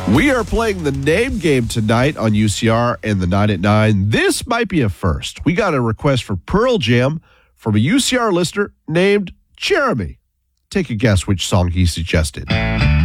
We are playing the name game tonight on UCR and the 9 at 9. This might be a first. We got a request for Pearl Jam from a UCR listener named Jeremy. Take a guess which song he suggested.